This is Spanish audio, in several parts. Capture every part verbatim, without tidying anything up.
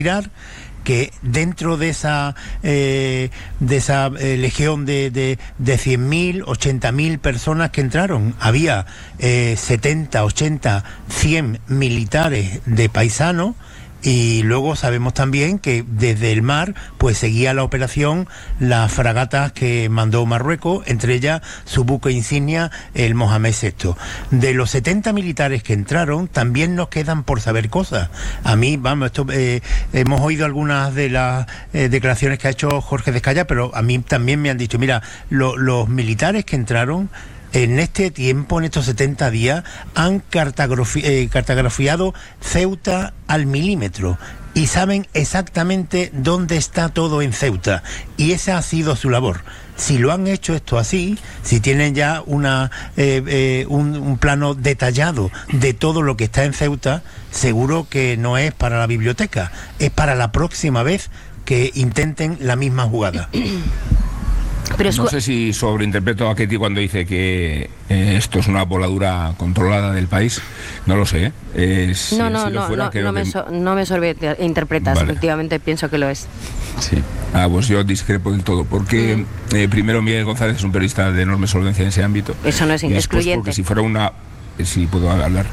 que dentro de esa eh, de esa eh, legión de, de, de cien mil, ochenta mil personas que entraron, había eh, setenta, ochenta, cien militares de paisanos. Y luego sabemos también que desde el mar pues seguía la operación las fragatas que mandó Marruecos, entre ellas su buque insignia, el Mohamed sexto. De los setenta militares que entraron, también nos quedan por saber cosas. A mí, vamos, esto eh, hemos oído algunas de las eh, declaraciones que ha hecho Jorge Descaya, pero a mí también me han dicho, mira, lo, los militares que entraron en este tiempo, en estos setenta días, han cartografi- eh, cartografiado Ceuta al milímetro y saben exactamente dónde está todo en Ceuta, y esa ha sido su labor. Si lo han hecho esto así, si tienen ya una eh, eh, un, un plano detallado de todo lo que está en Ceuta, seguro que no es para la biblioteca, es para la próxima vez que intenten la misma jugada. Pero no sé si sobreinterpreto a Ketty cuando dice que eh, esto es una voladura controlada del país. No lo sé, ¿eh? Eh, si no, no, no, fuera, no, no, me so, no me sobreinterpretas, vale. Efectivamente pienso que lo es. Sí, ah, pues yo discrepo del todo, porque mm. eh, primero Miguel González es un periodista de enorme solvencia en ese ámbito. Eso no es excluyente. Porque si fuera una... Sí, puedo hablar.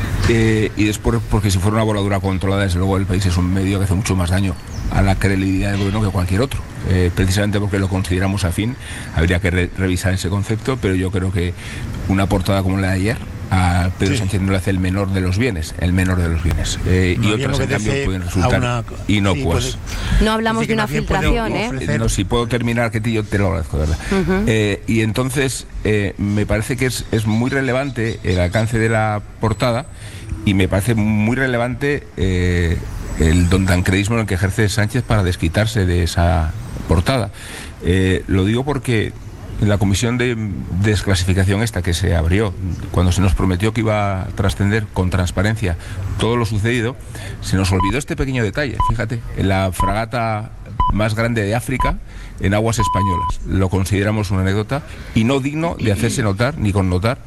Eh, y después, porque si fuera una voladura controlada, desde luego el país es un medio que hace mucho más daño a la credibilidad del gobierno que cualquier otro. Eh, precisamente porque lo consideramos afín, habría que re- revisar ese concepto, pero yo creo que una portada como la de ayer a Pedro sí. Sánchez no le hace el menor de los bienes, el menor de los bienes. Eh, y otras, en cambio, pueden resultar una... inocuas. Sí, puede... No hablamos de una filtración, ¿eh? eh no, si puedo terminar, que yo te lo agradezco, ¿verdad? Uh-huh. Eh, y entonces, eh, me parece que es, es muy relevante el alcance de la portada, y me parece muy relevante eh, el don tancredismo en el que ejerce Sánchez para desquitarse de esa portada. Eh, lo digo porque en la comisión de desclasificación esta que se abrió, cuando se nos prometió que iba a trascender con transparencia todo lo sucedido, se nos olvidó este pequeño detalle. Fíjate, en la fragata más grande de África, en aguas españolas. Lo consideramos una anécdota y no digno de hacerse notar ni connotar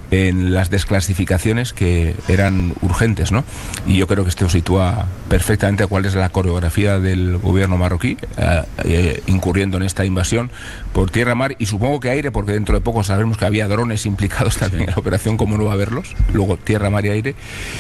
en las desclasificaciones que eran urgentes, ¿no? Y yo creo que esto sitúa perfectamente cuál es la coreografía del gobierno marroquí, eh, eh, incurriendo en esta invasión por tierra, mar y supongo que aire, porque dentro de poco sabemos que había drones implicados también en la operación, como no va a haberlos, luego tierra, mar y aire,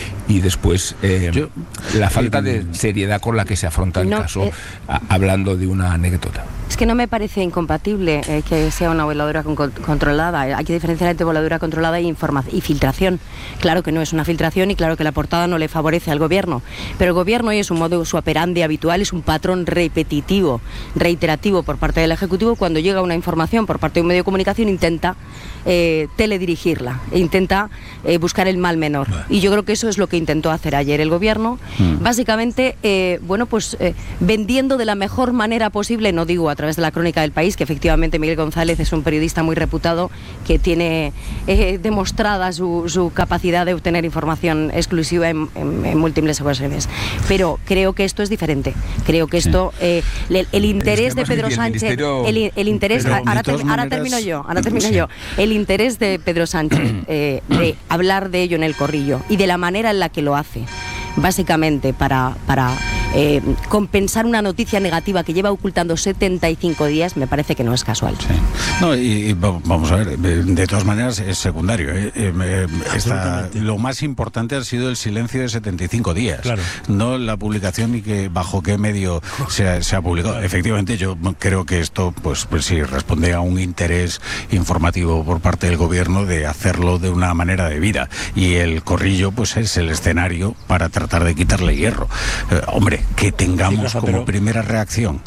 y después eh, yo, la falta de seriedad con la que se afronta el no, caso, eh, a, hablando de una anécdota. Es que no me parece incompatible eh, que sea una voladura con, con, controlada. Hay que diferenciar entre voladura controlada y, y filtración. Claro que no es una filtración y claro que la portada no le favorece al gobierno. Pero el gobierno, y es un modo su operandi habitual, es un patrón repetitivo, reiterativo por parte del Ejecutivo. Cuando llega una información por parte de un medio de comunicación, intenta eh, teledirigirla, e intenta eh, buscar el mal menor. Y yo creo que eso es lo que intentó hacer ayer el gobierno. Mm. Básicamente, eh, bueno, pues eh, vendiendo de la mejor manera posible, no digo a través de la Crónica del País, que efectivamente Miguel González es un periodista muy reputado, que tiene eh, demostrada su, su capacidad de obtener información exclusiva en, en, en múltiples ocasiones. Pero creo que esto es diferente. Creo que esto, sí. eh, el, el interés de Pedro Sánchez, el, ministerio... el, el interés, Pero, ahora, ter, maneras... ahora termino yo, ahora termino sí. yo, el interés de Pedro Sánchez eh, de hablar de ello en el Corrillo y de la manera en la que lo hace, básicamente para, para eh, compensar una noticia negativa que lleva ocultando setenta y cinco días, me parece que no es casual. Sí. No, y, y vamos a ver, de todas maneras es secundario. ¿eh? Eh, esta, lo más importante ha sido el silencio de setenta y cinco días, claro. No la publicación y que bajo qué medio se ha, se ha publicado. Claro. Efectivamente, yo creo que esto, pues, pues sí, responde a un interés informativo por parte del gobierno de hacerlo de una manera debida. Y el Corrillo, pues es el escenario para tratar de quitarle hierro. Eh, hombre, que tengamos sí, como pero... primera reacción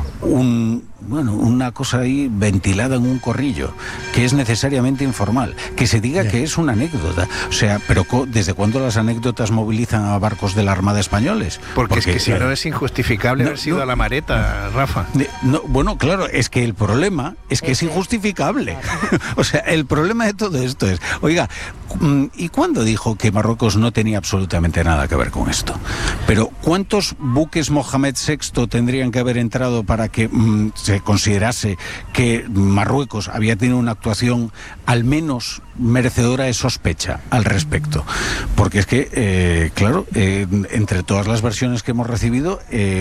un bueno, una cosa ahí ventilada en un corrillo, que es necesariamente informal, que se diga yeah. que es una anécdota. O sea, pero ¿desde cuándo las anécdotas movilizan a barcos de la Armada españoles? Porque, Porque es que si claro, no es injustificable no, haber sido no, a la mareta, Rafa. No, bueno, claro, es que el problema es que es, es injustificable. O sea, el problema de todo esto es, oiga, ¿y cuándo dijo que Marruecos no tenía absolutamente nada que ver con esto? Pero ¿cuántos buques Mohamed sexto tendrían que haber entrado para que mmm, se considerase que Marruecos había tenido una actuación al menos merecedora de sospecha al respecto? Porque es que, eh, claro, eh, entre todas las versiones que hemos recibido, eh,